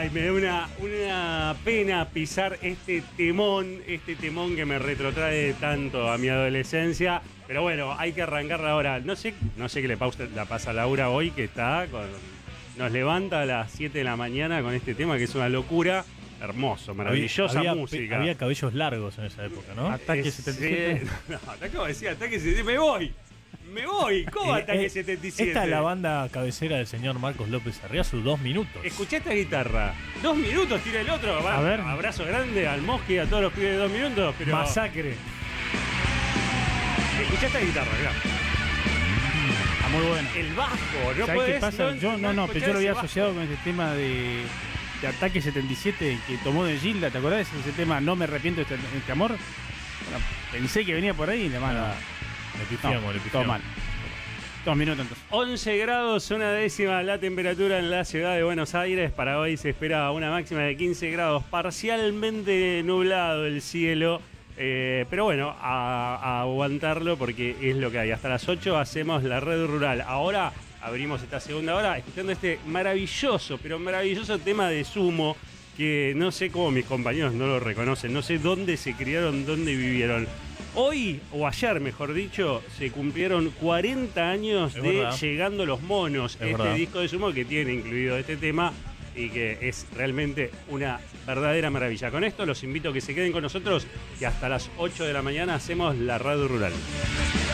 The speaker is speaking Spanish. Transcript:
Ay, me da una pena pisar este temón que me retrotrae tanto a mi adolescencia. Pero bueno, hay que arrancarla ahora. No sé qué le pasa a Laura hoy, que nos levanta a las 7 de la mañana con este tema, que es una locura. Hermoso, maravillosa música. Había cabellos largos en esa época, ¿no? Ataque 77. No, te acabo de decir Ataque 77. Me voy. ¿Cómo Ataque 77? Esta es la banda cabecera del señor Marcos López Arriazu, 2 minutos. Escuché esta guitarra. 2 minutos tira el otro. A ver. Abrazo grande al Mosqui, a todos los pibes de 2 minutos. Pero Masacre. escuché esta guitarra, claro. Está muy bueno. El bajo, ¿no ¿Sabés podés? qué pasa? Yo pero yo lo había asociado con este tema de Ataque 77 que tomó de Gilda, ¿te acordás? Ese tema, no me arrepiento de este amor. Bueno, pensé que venía por ahí y le mano. Le pifiamos. Todo mal. 2 minutos entonces. 11 grados, una décima la temperatura en la ciudad de Buenos Aires. Para hoy se espera una máxima de 15 grados, parcialmente nublado el cielo. Pero bueno, a aguantarlo porque es lo que hay. Hasta las 8 hacemos la red rural. Ahora abrimos esta segunda hora escuchando este maravilloso tema de Sumo, que no sé cómo mis compañeros no lo reconocen, no sé dónde se criaron, dónde vivieron. Hoy, o ayer mejor dicho, se cumplieron 40 años Es de verdad. Llegando los Monos, Es verdad. disco de Sumo que tiene incluido este tema y que es realmente una verdadera maravilla. Con esto los invito a que se queden con nosotros y hasta las 8 de la mañana hacemos la radio rural.